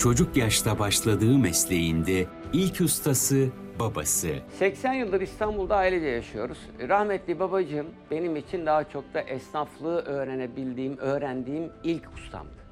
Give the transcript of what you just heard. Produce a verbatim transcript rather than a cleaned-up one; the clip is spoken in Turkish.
çocuk yaşta başladığı mesleğinde ilk ustası babası. seksen yıldır İstanbul'da ailece yaşıyoruz. Rahmetli babacığım benim için daha çok da esnaflığı öğrenebildiğim, öğrendiğim ilk ustamdı.